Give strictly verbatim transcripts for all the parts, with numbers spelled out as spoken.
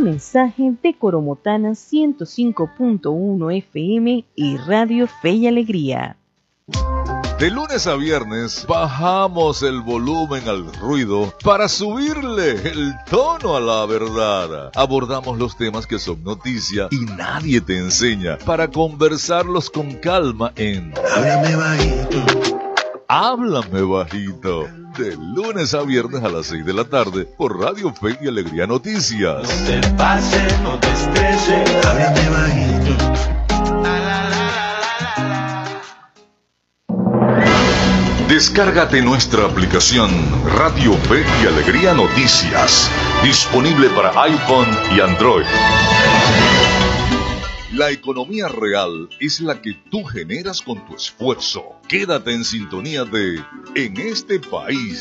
mensaje de Coromotana ciento cinco punto uno F M y Radio Fe y Alegría. De lunes a viernes bajamos el volumen al ruido para subirle el tono a la verdad. Abordamos los temas que son noticia y nadie te enseña para conversarlos con calma en Háblame Bajito. Háblame Bajito. De lunes a viernes a las seis de la tarde por Radio Fe y Alegría Noticias. No te pases, no te estreses. Háblame bajito. Descárgate nuestra aplicación Radio Fe y Alegría Noticias, disponible para iPhone y Android. La economía real es la que tú generas con tu esfuerzo. Quédate en sintonía de En este país.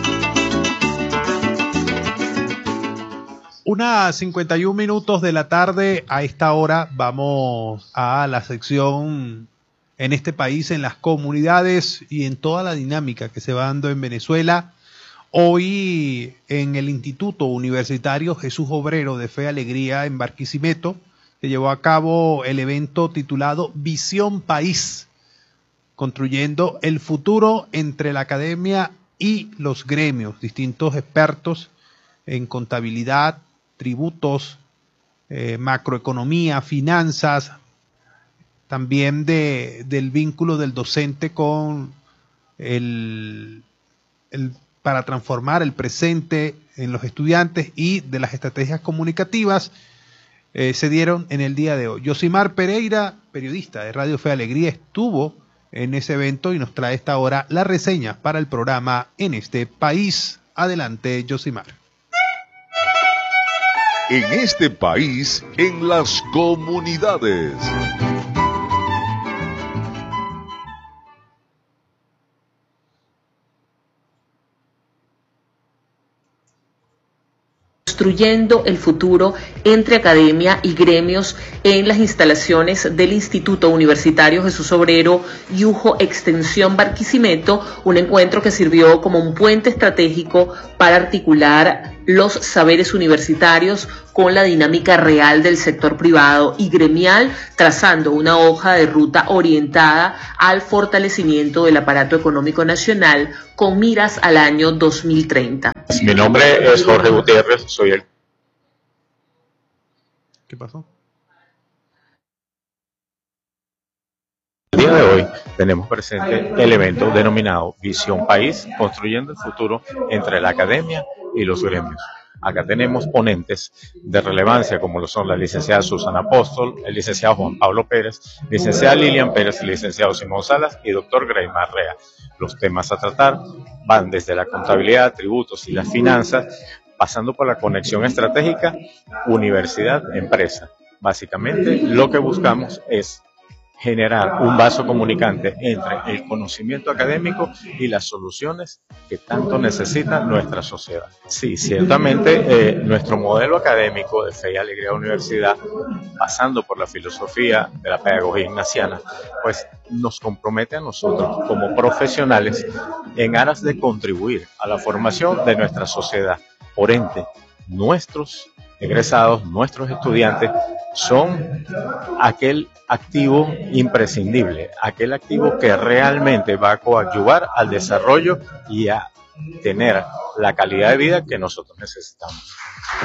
Unas cincuenta y un minutos de la tarde. A esta hora vamos a la sección En este país, en las comunidades y en toda la dinámica que se va dando en Venezuela. Hoy en el Instituto Universitario Jesús Obrero de Fe y Alegría en Barquisimeto se llevó a cabo el evento titulado Visión País, construyendo el futuro entre la academia y los gremios. Distintos expertos en contabilidad, tributos, eh, macroeconomía, finanzas, también de, del vínculo del docente con el, el para transformar el presente en los estudiantes y de las estrategias comunicativas eh, se dieron en el día de hoy. Yosimar Pereira, periodista de Radio Fe y Alegría, estuvo en ese evento y nos trae esta hora la reseña para el programa En este país. Adelante, Yosimar. En este país, en las comunidades. Construyendo el futuro entre academia y gremios en las instalaciones del Instituto Universitario Jesús Obrero Yujo Extensión Barquisimeto, un encuentro que sirvió como un puente estratégico para articular los saberes universitarios con la dinámica real del sector privado y gremial, trazando una hoja de ruta orientada al fortalecimiento del aparato económico nacional con miras al año dos mil treinta. Mi nombre es Jorge Gutiérrez, soy el... ¿Qué pasó? El día de hoy tenemos presente el evento denominado Visión País, construyendo el futuro entre la academia y los gremios. Acá tenemos ponentes de relevancia como lo son la licenciada Susana Apóstol, el licenciado Juan Pablo Pérez, licenciada Lilian Pérez, el licenciado Simón Salas y doctor Greymar Rea. Los temas a tratar van desde la contabilidad, tributos y las finanzas, pasando por la conexión estratégica universidad-empresa. Básicamente lo que buscamos es generar un vaso comunicante entre el conocimiento académico y las soluciones que tanto necesita nuestra sociedad. Sí, ciertamente eh, nuestro modelo académico de Fe y Alegría Universidad, pasando por la filosofía de la pedagogía ignaciana, pues nos compromete a nosotros como profesionales en aras de contribuir a la formación de nuestra sociedad. Por ende, nuestros egresados, nuestros estudiantes, son aquel activo imprescindible, aquel activo que realmente va a coadyuvar al desarrollo y a tener la calidad de vida que nosotros necesitamos.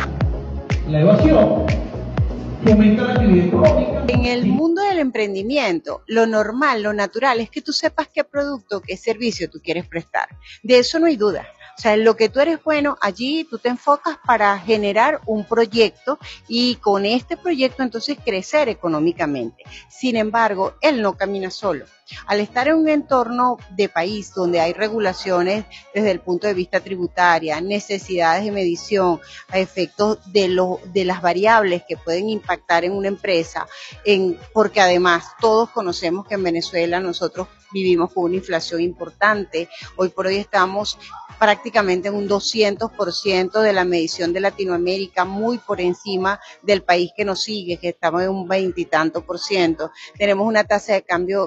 La evasión fomenta la actividad económica. En el mundo del emprendimiento, lo normal, lo natural es que tú sepas qué producto, qué servicio tú quieres prestar. De eso no hay duda. O sea, en lo que tú eres bueno, allí tú te enfocas para generar un proyecto y con este proyecto entonces crecer económicamente. Sin embargo, él no camina solo. Al estar en un entorno de país donde hay regulaciones desde el punto de vista tributaria, necesidades de medición, a efectos de, lo, de las variables que pueden impactar en una empresa, en, porque además todos conocemos que en Venezuela nosotros vivimos con una inflación importante. Hoy por hoy estamos prácticamente en un doscientos por ciento de la medición de Latinoamérica, muy por encima del país que nos sigue, que estamos en un veintitanto por ciento. Tenemos una tasa de cambio que varía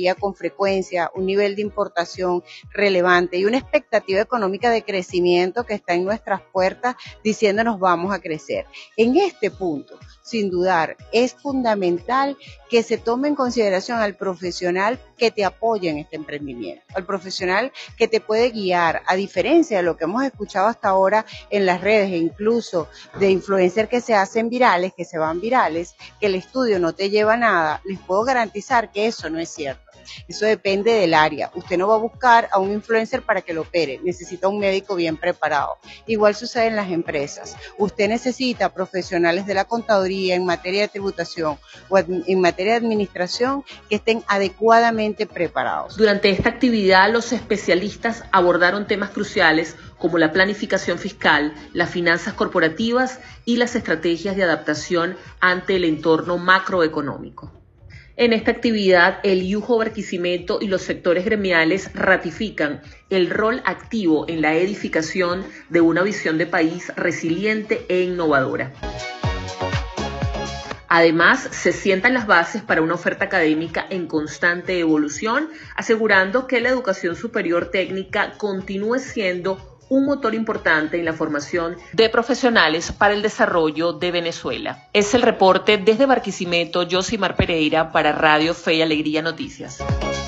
tecnología con frecuencia, un nivel de importación relevante y una expectativa económica de crecimiento que está en nuestras puertas diciéndonos vamos a crecer. En este punto, sin dudar, es fundamental que se tome en consideración al profesional que te apoya en este emprendimiento, al profesional que te puede guiar, a diferencia de lo que hemos escuchado hasta ahora en las redes e incluso de influencers que se hacen virales, que se van virales, que el estudio no te lleva a nada. Les puedo garantizar que eso no es cierto. Eso depende del área. Usted no va a buscar a un influencer para que lo opere, necesita un médico bien preparado. Igual sucede en las empresas. Usted necesita profesionales de la contaduría en materia de tributación o en materia de administración que estén adecuadamente preparados. Durante esta actividad, los especialistas abordaron temas cruciales como la planificación fiscal, las finanzas corporativas y las estrategias de adaptación ante el entorno macroeconómico. En esta actividad, el Yuho Barquisimeto y los sectores gremiales ratifican el rol activo en la edificación de una visión de país resiliente e innovadora. Además, se sientan las bases para una oferta académica en constante evolución, asegurando que la educación superior técnica continúe siendo un motor importante en la formación de profesionales para el desarrollo de Venezuela. Es el reporte desde Barquisimeto, Yosimar Pereira para Radio Fe y Alegría Noticias.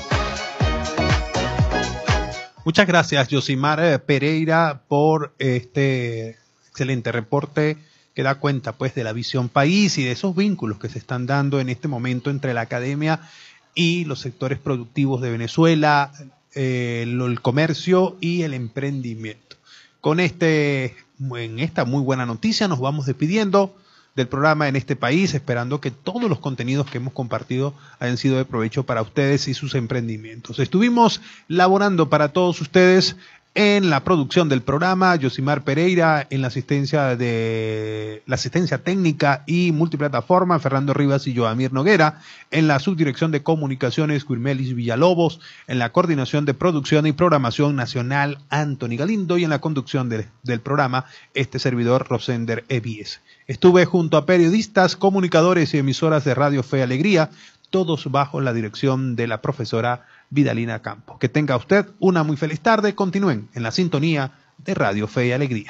Muchas gracias, Yosimar Pereira, por este excelente reporte que da cuenta pues de la visión país y de esos vínculos que se están dando en este momento entre la academia y los sectores productivos de Venezuela, eh, el comercio y el emprendimiento. Con este, en esta muy buena noticia nos vamos despidiendo del programa En este país, esperando que todos los contenidos que hemos compartido hayan sido de provecho para ustedes y sus emprendimientos. Estuvimos laborando para todos ustedes en la producción del programa, Yosimar Pereira, en la asistencia de la asistencia técnica y multiplataforma, Fernando Rivas y Joamir Noguera, en la subdirección de comunicaciones, Guirmelis Villalobos, en la coordinación de producción y programación nacional, Anthony Galindo, y en la conducción de, del programa, este servidor, Rosender Evies. Estuve junto a periodistas, comunicadores y emisoras de Radio Fe y Alegría, todos bajo la dirección de la profesora Vidalina Campos. Que tenga usted una muy feliz tarde. Continúen en la sintonía de Radio Fe y Alegría.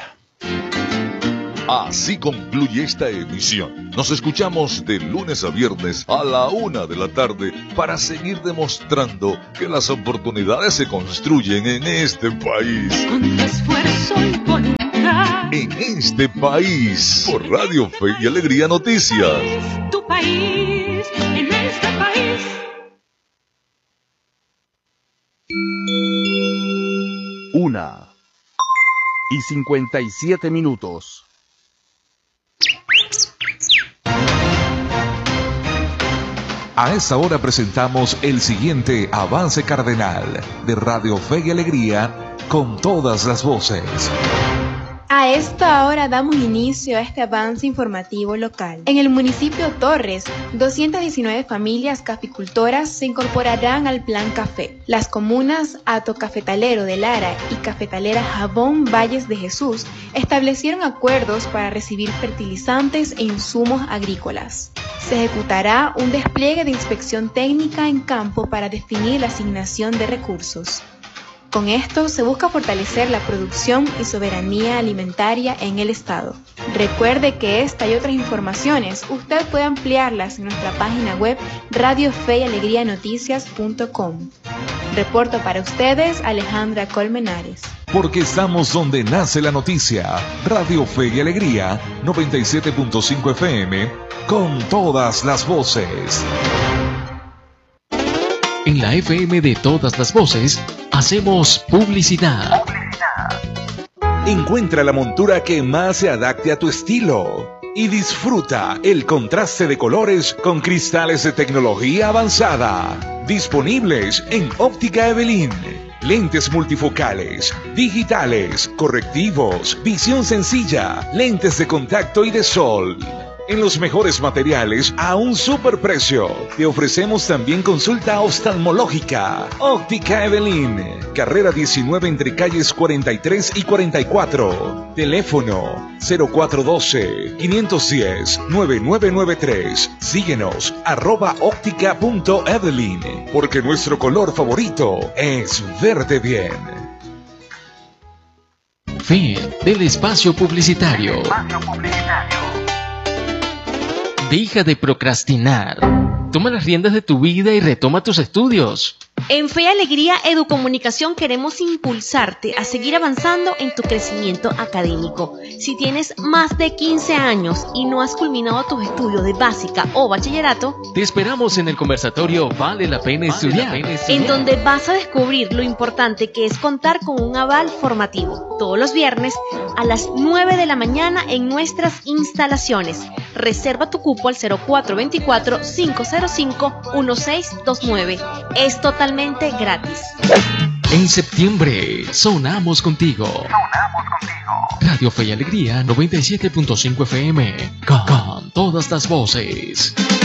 Así concluye esta emisión. Nos escuchamos de lunes a viernes a la una de la tarde para seguir demostrando que las oportunidades se construyen en este país. Con esfuerzo y voluntad. En este país, por Radio Fe y Alegría Noticias. Tu país, en este país. Una y cincuenta y siete minutos. A esta hora presentamos el siguiente avance cardenal de Radio Fe y Alegría con todas las voces. A esta hora damos inicio a este avance informativo local. En el municipio Torres, doscientas diecinueve familias caficultoras se incorporarán al Plan Café. Las comunas Hato Cafetalero de Lara y Cafetalera Jabón Valles de Jesús establecieron acuerdos para recibir fertilizantes e insumos agrícolas. Se ejecutará un despliegue de inspección técnica en campo para definir la asignación de recursos. Con esto se busca fortalecer la producción y soberanía alimentaria en el Estado. Recuerde que esta y otras informaciones usted puede ampliarlas en nuestra página web radio fe y alegría noticias punto com. Reporto para ustedes Alejandra Colmenares. Porque estamos donde nace la noticia. Radio Fe y Alegría, noventa y siete punto cinco F M, con todas las voces. En la F M de todas las voces, hacemos publicidad. Encuentra la montura que más se adapte a tu estilo y disfruta el contraste de colores con cristales de tecnología avanzada. Disponibles en Óptica Evelyn. Lentes multifocales, digitales, correctivos, visión sencilla, lentes de contacto y de sol. en los mejores materiales a un superprecio. Te ofrecemos también consulta oftalmológica. Óptica Evelyn, carrera diecinueve entre calles cuarenta y tres y cuarenta y cuatro. Teléfono cero cuatro uno dos, cinco uno cero, nueve nueve nueve tres. Síguenos arroba óptica punto evelyn, porque nuestro color favorito es verde bien. Fin del espacio publicitario. Deja de procrastinar. Toma las riendas de tu vida y retoma tus estudios. En Fe y Alegría Educomunicación queremos impulsarte a seguir avanzando en tu crecimiento académico. Si tienes más de quince años y no has culminado tus estudios de básica o bachillerato, te esperamos en el conversatorio Vale la pena, vale estudiar, la pena estudiar, en donde vas a descubrir lo importante que es contar con un aval formativo. Todos los viernes a las nueve de la mañana en nuestras instalaciones. Reserva tu cupo al cero cuatro dos cuatro, cinco cero cinco, uno seis dos nueve. Es totalmente gratis. En septiembre, sonamos contigo. Sonamos contigo. Radio Fe y Alegría noventa y siete punto cinco F M. Con, con todas las voces.